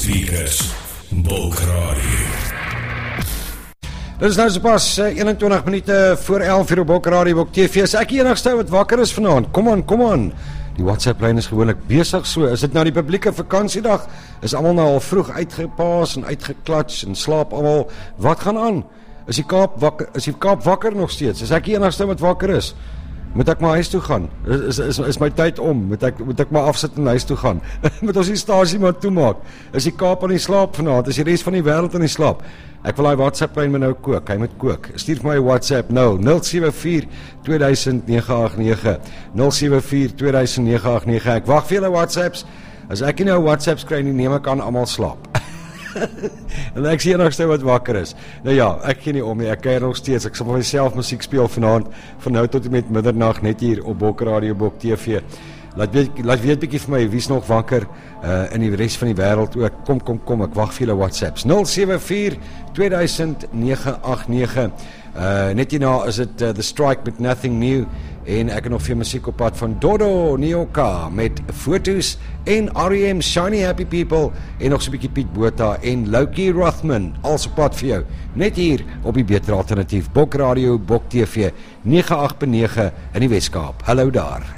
speakers, Bokradio. Dit is nou so pas 21 minute voor 11 uur op Bokradio Bok TV. Is ek die enigste wat wakker is vanaand? Kom aan. Die WhatsApp-lyn is gewoonlik besig so. Is dit nou die publieke vakansiedag? Is almal nou al vroeg uitgepaas en uitgeklats en slaap almal? Wat gaan aan? Is die Kaap wakker nog steeds? Is ek die enigste wat wakker is? Moet ek maar huis toe gaan? Is my tyd om? Moet ek maar afsit en huis toe gaan? Moet ons die stasie maar toemaak? Is die Kaap aan die slaap vanaand? Is die res van die wêreld aan die slaap? Ek wil daai WhatsApp-lyn nou kook. Hy moet kook. Stuur vir my WhatsApp nou 074 2000 989 074 2000 989. Ek wag vir julle WhatsApps. As ek nie nou WhatsApps kry nie, neem ek aan almal slaap. En ek sien nog steeds wat wakker is. Nou ja, ek gee nie om nie. Ek kuier nog steeds. Ek sal vir myself musiek speel vanaand van nou tot en met middernag net hier op Bokradio Bok TV. Laat weet bietjie vir my wie's nog wakker in die res van die wêreld ook. Kom, ek wag vir julle WhatsApps. 074 2000 989. Net hierna is dit The Strike met Nothing New en ek het nog vir musiek op pad van Dodo Nioka met fotos en R.E.M. Shiny Happy People en nog so 'n bietjie Piet Botha en Loki Rothman als op pad vir jou. Net hier op die beter alternatief Bokradio Bok TV 98.9 in die Weskaap. Hallo daar.